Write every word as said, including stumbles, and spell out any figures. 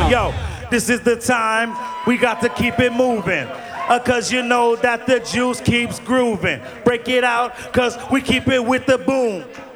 Yo, this is the time we got to keep it moving. Uh, cause you know that the juice keeps grooving. Break it out, cause we keep it with the boom.